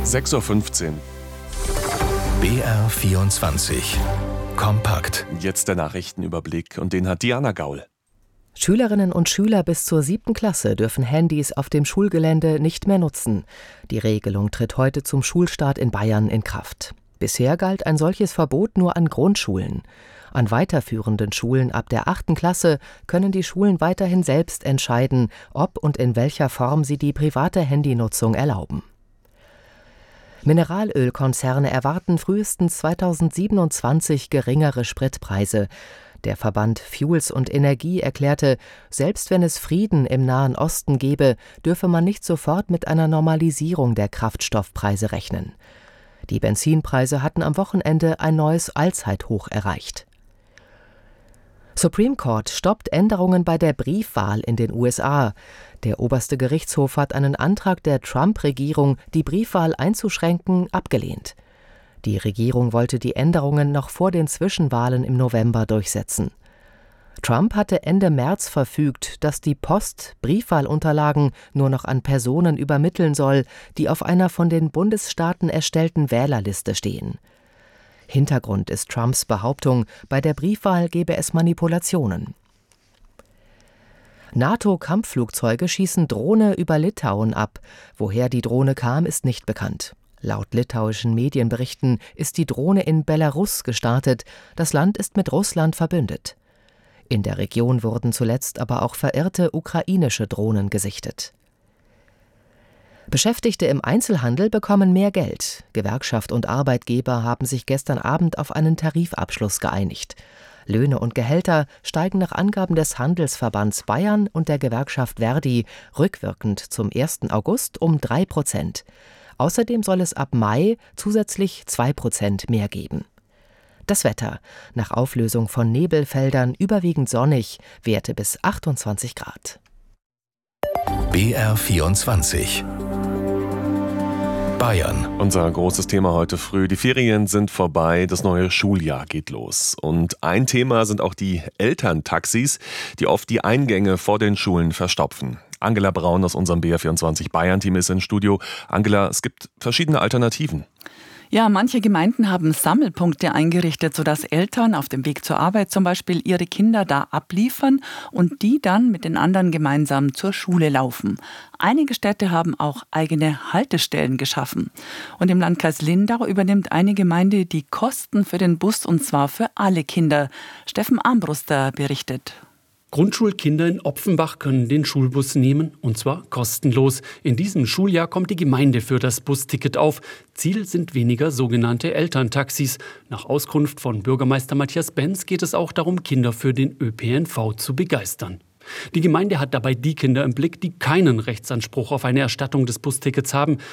6:15 Uhr. BR24 Kompakt. Jetzt der Nachrichtenüberblick und den hat Diana Gaul. Schülerinnen und Schüler bis zur 7. Klasse dürfen Handys auf dem Schulgelände nicht mehr nutzen. Die Regelung tritt heute zum Schulstart in Bayern in Kraft. Bisher galt ein solches Verbot nur an Grundschulen. An weiterführenden Schulen ab der 8. Klasse können die Schulen weiterhin selbst entscheiden, ob und in welcher Form sie die private Handynutzung erlauben. Mineralölkonzerne erwarten frühestens 2027 geringere Spritpreise. Der Verband Fuels und Energie erklärte, selbst wenn es Frieden im Nahen Osten gäbe, dürfe man nicht sofort mit einer Normalisierung der Kraftstoffpreise rechnen. Die Benzinpreise hatten am Wochenende ein neues Allzeithoch erreicht. Supreme Court stoppt Änderungen bei der Briefwahl in den USA. Der oberste Gerichtshof hat einen Antrag der Trump-Regierung, die Briefwahl einzuschränken, abgelehnt. Die Regierung wollte die Änderungen noch vor den Zwischenwahlen im November durchsetzen. Trump hatte Ende März verfügt, dass die Post Briefwahlunterlagen nur noch an Personen übermitteln soll, die auf einer von den Bundesstaaten erstellten Wählerliste stehen. Hintergrund ist Trumps Behauptung, bei der Briefwahl gebe es Manipulationen. NATO-Kampfflugzeuge schießen Drohne über Litauen ab. Woher die Drohne kam, ist nicht bekannt. Laut litauischen Medienberichten ist die Drohne in Belarus gestartet. Das Land ist mit Russland verbündet. In der Region wurden zuletzt aber auch verirrte ukrainische Drohnen gesichtet. Beschäftigte im Einzelhandel bekommen mehr Geld. Gewerkschaft und Arbeitgeber haben sich gestern Abend auf einen Tarifabschluss geeinigt. Löhne und Gehälter steigen nach Angaben des Handelsverbands Bayern und der Gewerkschaft Verdi rückwirkend zum 1. August um 3%. Außerdem soll es ab Mai zusätzlich 2% mehr geben. Das Wetter: Nach Auflösung von Nebelfeldern überwiegend sonnig, Werte bis 28 Grad. BR24 Bayern. Unser großes Thema heute früh. Die Ferien sind vorbei, das neue Schuljahr geht los. Und ein Thema sind auch die Elterntaxis, die oft die Eingänge vor den Schulen verstopfen. Angela Braun aus unserem BR24 Bayern-Team ist im Studio. Angela, es gibt verschiedene Alternativen. Ja, manche Gemeinden haben Sammelpunkte eingerichtet, sodass Eltern auf dem Weg zur Arbeit zum Beispiel ihre Kinder da abliefern und die dann mit den anderen gemeinsam zur Schule laufen. Einige Städte haben auch eigene Haltestellen geschaffen. Und im Landkreis Lindau übernimmt eine Gemeinde die Kosten für den Bus, und zwar für alle Kinder. Steffen Armbruster berichtet. Grundschulkinder in Opfenbach können den Schulbus nehmen, und zwar kostenlos. In diesem Schuljahr kommt die Gemeinde für das Busticket auf. Ziel sind weniger sogenannte Elterntaxis. Nach Auskunft von Bürgermeister Matthias Benz geht es auch darum, Kinder für den ÖPNV zu begeistern. Die Gemeinde hat dabei die Kinder im Blick, die keinen Rechtsanspruch auf eine Erstattung des Bustickets haben.